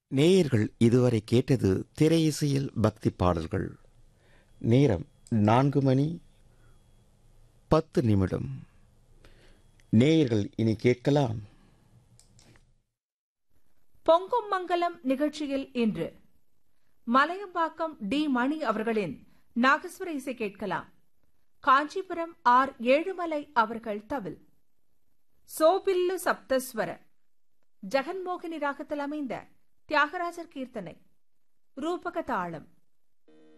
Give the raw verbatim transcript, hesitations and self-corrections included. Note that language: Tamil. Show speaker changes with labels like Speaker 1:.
Speaker 1: நேயர்கள் இதுவரை கேட்டது திரை இசையில் பக்தி பாடல்கள். நேரம் நான்கு மணி பத்து நிமிடம். நேயர்கள் இனி கேட்கலாம்.
Speaker 2: பொங்கும் மங்கலம் நிகழ்ச்சியில் இன்று மலையம்பாக்கம் டி மணி அவர்களின் நாகஸ்வர இசை கேட்கலாம். காஞ்சிபுரம் ஆர் ஏழுமலை அவர்கள் தவில். சோபில்லு சப்தஸ்வர ஜெகன்மோகினி ராகத்தில் அமைந்த தியாகராஜர் கீர்த்தனை. ரூபக தாளம்.